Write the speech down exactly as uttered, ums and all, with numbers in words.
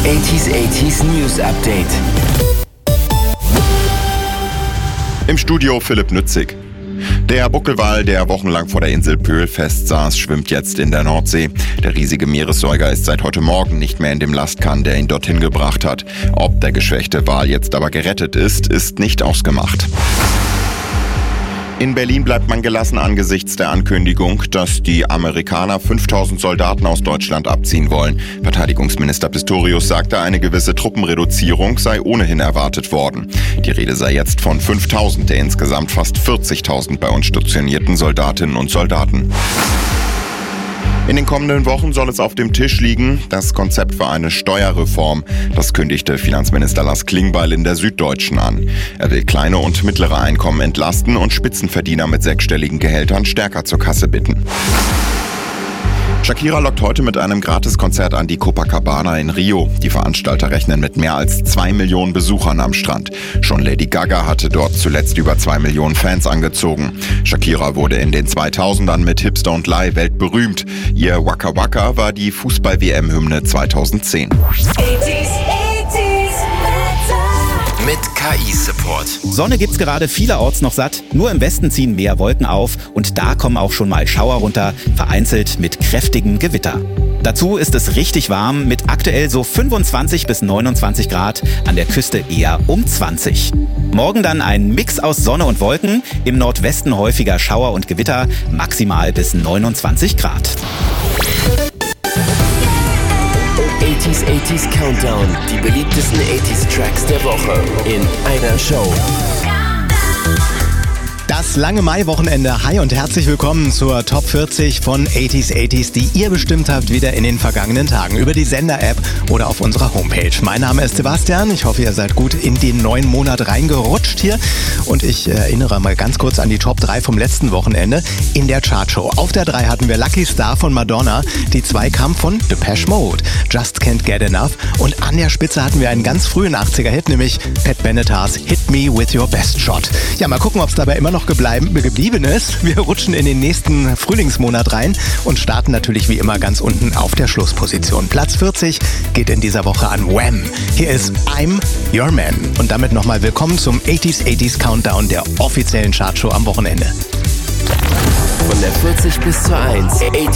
achtziger achtziger News Update. Im Studio Philipp Nützig. Der Buckelwal, der wochenlang vor der Insel Pöhl festsaß, schwimmt jetzt in der Nordsee. Der riesige Meeressäuger ist seit heute Morgen nicht mehr in dem Lastkahn, der ihn dorthin gebracht hat. Ob der geschwächte Wal jetzt aber gerettet ist, ist nicht ausgemacht. In Berlin bleibt man gelassen angesichts der Ankündigung, dass die Amerikaner fünftausend Soldaten aus Deutschland abziehen wollen. Verteidigungsminister Pistorius sagte, eine gewisse Truppenreduzierung sei ohnehin erwartet worden. Die Rede sei jetzt von fünftausend der insgesamt fast vierzigtausend bei uns stationierten Soldatinnen und Soldaten. In den kommenden Wochen soll es auf dem Tisch liegen, das Konzept für eine Steuerreform. Das kündigte Finanzminister Lars Klingbeil in der Süddeutschen an. Er will kleine und mittlere Einkommen entlasten und Spitzenverdiener mit sechsstelligen Gehältern stärker zur Kasse bitten. Shakira lockt heute mit einem Gratiskonzert an die Copacabana in Rio. Die Veranstalter rechnen mit mehr als zwei Millionen Besuchern am Strand. Schon Lady Gaga hatte dort zuletzt über zwei Millionen Fans angezogen. Shakira wurde in den zweitausendern mit Hips Don't Lie weltberühmt. Ihr Waka Waka war die Fußball-W M-Hymne zweitausendzehn. Mit K I-Support. Sonne gibt's gerade vielerorts noch satt, nur im Westen ziehen mehr Wolken auf und da kommen auch schon mal Schauer runter, vereinzelt mit kräftigem Gewitter. Dazu ist es richtig warm mit aktuell so fünfundzwanzig bis neunundzwanzig Grad, an der Küste eher um zwanzig. Morgen dann ein Mix aus Sonne und Wolken, im Nordwesten häufiger Schauer und Gewitter, maximal bis neunundzwanzig Grad. achtziger achtziger Countdown. Die beliebtesten achtziger Tracks der Woche in einer Show. Das lange Mai-Wochenende. Hi und herzlich willkommen zur Top vierzig von achtziger achtziger, die ihr bestimmt habt wieder in den vergangenen Tagen über die Sender-App oder auf unserer Homepage. Mein Name ist Sebastian. Ich hoffe, ihr seid gut in den neuen Monat reingerutscht hier. Und ich erinnere mal ganz kurz an die Top drei vom letzten Wochenende in der Chartshow. Auf der drei hatten wir Lucky Star von Madonna. Die zwei kam von Depeche Mode. Just Can't Get Enough. Und an der Spitze hatten wir einen ganz frühen achtziger-Hit, nämlich Pat Benetars Hit Me With Your Best Shot. Ja, mal gucken, ob es dabei immer noch gebleiben, geblieben ist. Wir rutschen in den nächsten Frühlingsmonat rein und starten natürlich wie immer ganz unten auf der Schlussposition. Platz vierzig geht in dieser Woche an Wham! Hier ist I'm Your Man. Und damit nochmal willkommen zum achtziger achtziger Countdown der offiziellen Chartshow am Wochenende. Von der vierzig bis zur eins.